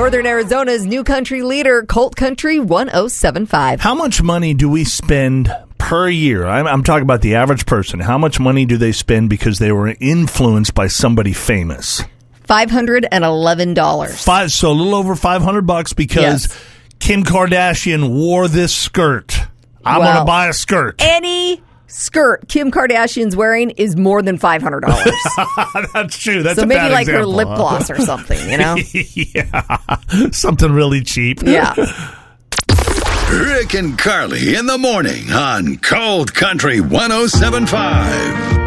Northern Arizona's new country leader, Colt Country 1075. How much money do we spend per year? I'm talking about the average person. How much money do they spend because they were influenced by somebody famous? $511. So a little over $500 because Kim Kardashian wore this skirt. I'm going to buy a skirt. Any skirt Kim Kardashian's wearing is more than $500. That's true. That's so a maybe bad like example, her lip gloss or something, you know? Yeah, something really cheap. Yeah. Rick and Carly in the morning on Cold Country 1075.